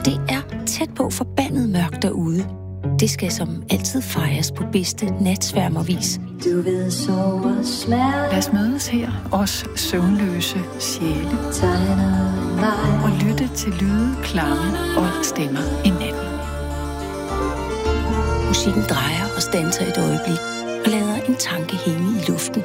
Det er tæt på forbandet mørkt derude. Det skal som altid fejres på bedste natsværmervis. Du ved sove og smerte. Lad os mødes her, os søvnløse sjæle. Tegner mig. Og lytte til lyde, klange og stemmer i natten. Musikken drejer og standser et øjeblik og lader en tanke hænge i luften.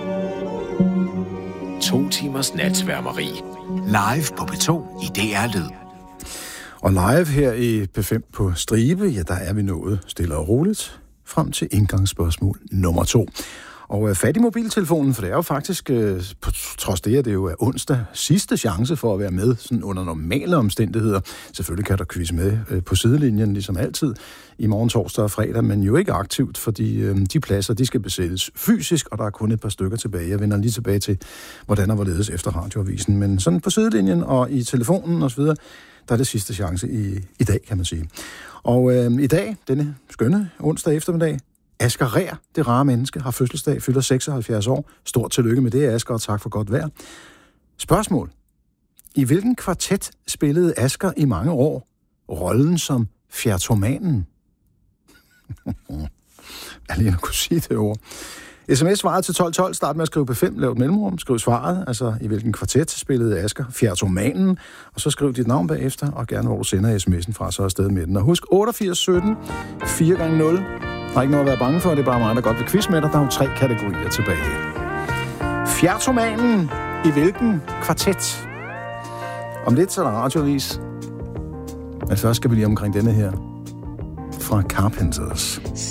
2 timers natsværmeri. Live på P2 i DR Lyd. Og live her i P5 på Stribe, ja, der er vi nået stille og roligt frem til indgangsspørgsmål nummer 2. Og fat i mobiltelefonen, for det er jo faktisk, på trods det, at det jo er onsdag, sidste chance for at være med sådan under normale omstændigheder. Selvfølgelig kan der quizze med på sidelinjen, ligesom altid, i morgen, torsdag og fredag, men jo ikke aktivt, fordi de pladser, de skal besættes fysisk, og der er kun et par stykker tilbage. Jeg vender lige tilbage til, hvordan og hvorledes efter radioavisen, men sådan på sidelinjen og i telefonen osv., der er det sidste chance i dag, kan man sige. Og i dag, denne skønne onsdag eftermiddag, Asger Rær, det rare menneske, har fødselsdag, fylder 76 år. Stort tillykke med det, Asger, og tak for godt vejr. Spørgsmål. I hvilken kvartet spillede Asger i mange år rollen som fjertomanen? Alene at kunne sige det ord. SMS-svaret til 1212, start med at skrive P5, lav et mellemrum, skriv svaret, altså i hvilken kvartet spillede Asger fjertomanen, og så skriv dit navn bagefter, og gerne hvor du sender sms'en fra, så afsted med den. Og husk 8817 4x0. Der er ikke noget at være bange for, det er bare mig, der godt vil quiz med dig. Der er jo 3 kategorier tilbage. Fjertomanen i hvilken kvartet? Om lidt så er der radioavis. Men først skal vi lige omkring denne her fra Carpenters.